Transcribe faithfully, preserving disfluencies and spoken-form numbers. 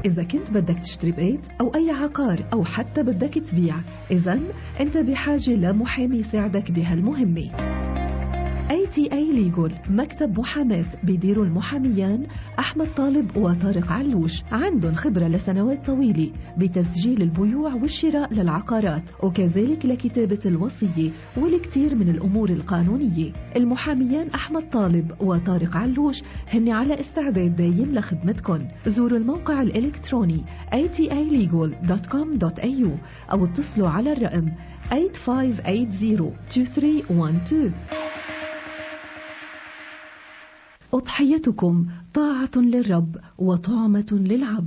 إذا كنت بدك تشتري بيت أو أي عقار أو حتى بدك تبيع، إذن أنت بحاجة لمحامي يساعدك بهالمهمة. إيه تي إيه Legal مكتب محاماة بيديروا المحاميان أحمد طالب وطارق علوش، عندهم خبرة لسنوات طويلة بتسجيل البيوع والشراء للعقارات وكذلك لكتابة الوصية والكثير من الأمور القانونية. المحاميان أحمد طالب وطارق علوش هن على استعداد دايم لخدمتكم. زوروا الموقع الإلكتروني إيه تي إيه ليجل دوت كوم دوت إيه يو أو اتصلوا على الرقم ثمانية خمسة ثمانية صفر اثنين ثلاثة واحد اثنين. أضحيتكم طاعة للرب وطعمة للعبد.